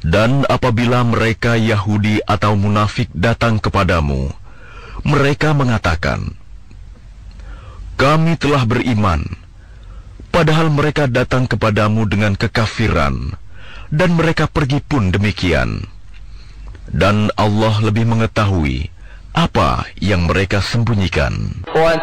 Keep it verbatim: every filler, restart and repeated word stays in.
Dan apabila mereka Yahudi atau munafik datang kepadamu, mereka mengatakan, "Kami telah beriman," padahal mereka datang kepadamu dengan kekafiran, dan mereka pergi pun demikian. Dan Allah lebih mengetahui apa yang mereka sembunyikan.